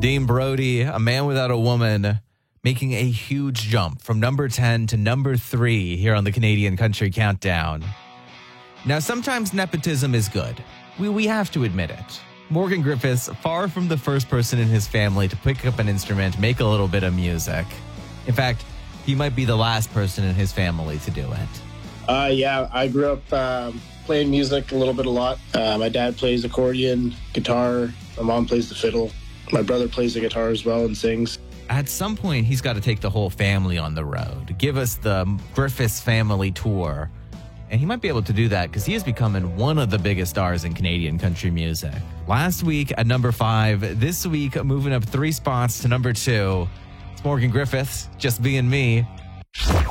Dean Brody, a man without a woman, making a huge jump from number 10 to number 3 here on the Canadian Country Countdown. Now, sometimes nepotism is good. We have to admit it. Morgan Griffiths, far from the first person in his family to pick up an instrument, make a little bit of music. In fact, he might be the last person in his family to do it. Yeah, I grew up playing music a lot. My dad plays accordion, guitar. My mom plays the fiddle. My brother plays the guitar as well and sings. At some point, he's got to take the whole family on the road, give us the Griffiths family tour. And he might be able to do that because he is becoming one of the biggest stars in Canadian country music. Last week at number 5, this week moving up 3 spots to number 2. It's Morgan Griffiths, Just Being Me.